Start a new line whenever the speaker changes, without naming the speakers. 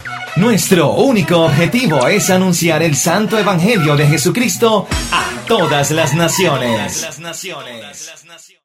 Nuestro único objetivo es anunciar el santo evangelio de Jesucristo a todas las naciones.